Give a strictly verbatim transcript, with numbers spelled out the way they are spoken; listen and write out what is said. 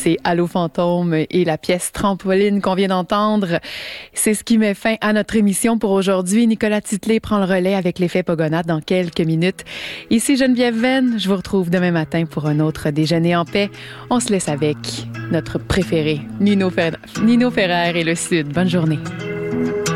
c'est Allô Fantôme et la pièce Trampoline qu'on vient d'entendre. C'est ce qui met fin à notre émission pour aujourd'hui. Nicolas Titley prend le relais avec l'effet Pogonade dans quelques minutes. Ici Geneviève Venn, je vous retrouve demain matin pour un autre déjeuner en paix. On se laisse avec notre préféré, Nino, Fer- Nino Ferrer et le Sud. Bonne journée.